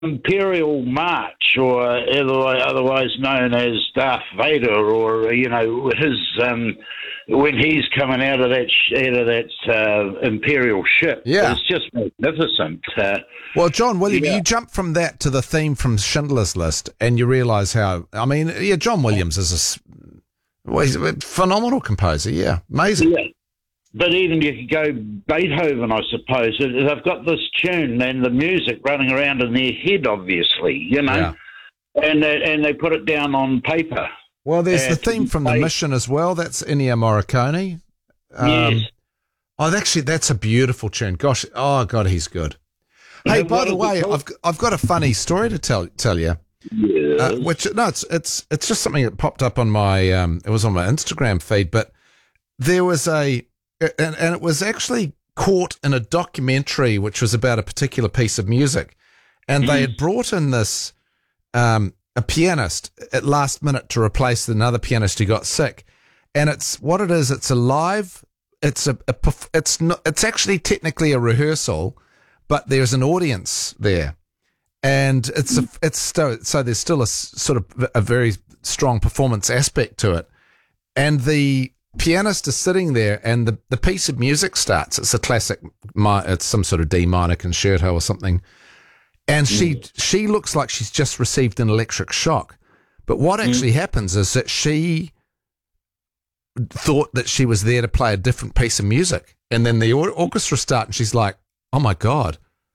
Imperial March, or otherwise known as Darth Vader, or his when he's coming out of that Imperial ship. Yeah. It's just magnificent. Well, John Williams, you jump from that to the theme from Schindler's List, and you realise how. I mean, John Williams is he's a phenomenal composer. Yeah, amazing. Yeah. But even you could go Beethoven, I suppose. They've got this tune and the music running around in their head, obviously, Yeah. and they put it down on paper. Well, there's the theme from The Mission as well. That's Ennio Morricone. Yes. Oh, actually, that's a beautiful tune. Gosh, oh God, he's good. Hey, by the way, I've got a funny story to tell you. Yes. It's just something that popped up on my it was on my Instagram feed, but there was and it was actually caught in a documentary which was about a particular piece of music, and they had brought in this a pianist at last minute to replace another pianist who got sick, and it's a live. It's actually technically a rehearsal, but there's an audience there, and so there's still a sort of a very strong performance aspect to it, and the pianist is sitting there, and the piece of music starts. It's a classic, it's some sort of D minor concerto or something, and she looks like she's just received an electric shock, but what actually happens is that she thought that she was there to play a different piece of music, and then the orchestra start, and she's like, "Oh my God,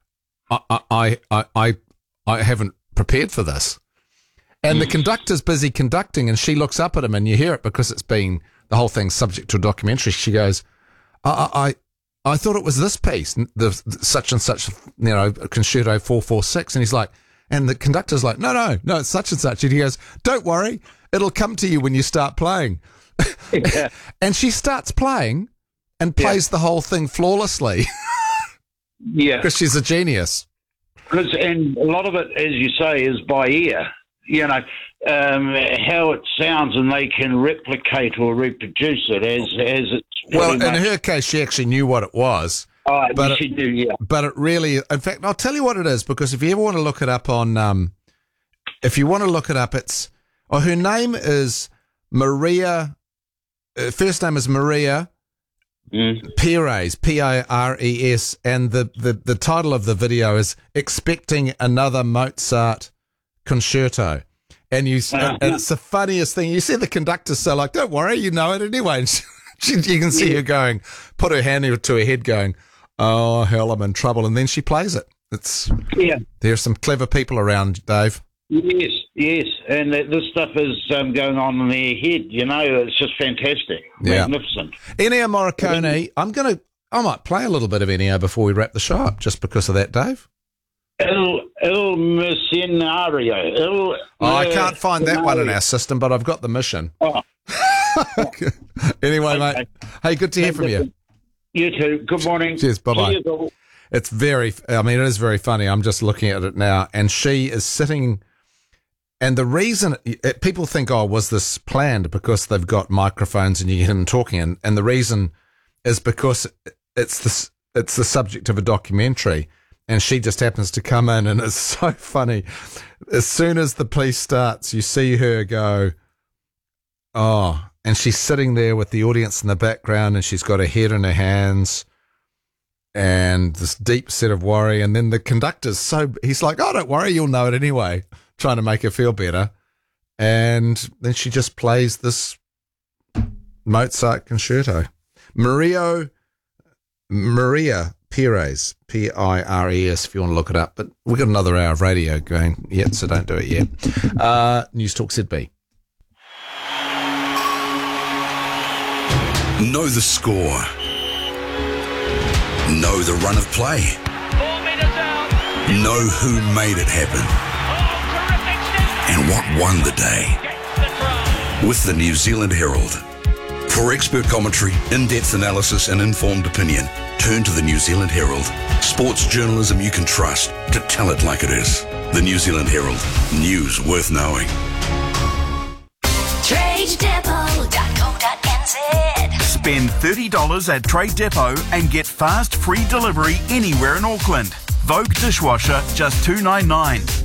I haven't prepared for this," and the conductor's busy conducting, and she looks up at him, and you hear it because the whole thing's subject to a documentary. She goes, I thought it was this piece, the such and such, Concerto 446. And he's like, and the conductor's like, no, it's such and such. And he goes, don't worry, it'll come to you when you start playing. Yeah. And she starts playing and plays the whole thing flawlessly. Yeah. Because she's a genius. And a lot of it, as you say, is by ear. How it sounds, and they can replicate or reproduce it as it's. Well, in her case, she actually knew what it was. Oh, but she do, yeah. But it really, in fact, I'll tell you what it is, because if you ever want to look it up on, it's, her name is Maria. First name is Maria Pires, Pires, and the title of the video is "Expecting Another Mozart Concerto." And and it's the funniest thing. You see the conductor say, like, don't worry, you know it anyway. And you can see her going, put her hand to her head going, oh, hell, I'm in trouble. And then she plays it. There's some clever people around, Dave. Yes. And this stuff is going on in their head, it's just fantastic. Yeah. Magnificent. Ennio Morricone, I might play a little bit of Ennio before we wrap the show up, just because of that, Dave. Il Mercenario. I can't find that one in our system, but I've got the mission. Oh. Anyway, mate. Hey, good to hear from you. You too. Good morning. Cheers. Bye-bye. It is very funny. I'm just looking at it now, and she is sitting, and the reason people think, was this planned because they've got microphones and you get them talking, and the reason is because it's the subject of a documentary. And she just happens to come in, and it's so funny. As soon as the piece starts, you see her go, oh, and she's sitting there with the audience in the background, and she's got her head in her hands and this deep set of worry. And then the conductor's he's like, oh, don't worry, you'll know it anyway, trying to make her feel better. And then she just plays this Mozart concerto. Maria Pires, Pires, if you want to look it up. But we've got another hour of radio going yet, so don't do it yet. News Talk ZB. Know the score. Know the run of play. 4 meters out. Know who made it happen. And what won the day. With the New Zealand Herald. For expert commentary, in-depth analysis and informed opinion, turn to the New Zealand Herald. Sports journalism you can trust to tell it like it is. The New Zealand Herald. News worth knowing. TradeDepot.co.nz. Spend $30 at Trade Depot and get fast free delivery anywhere in Auckland. Vogue dishwasher, just $2.99.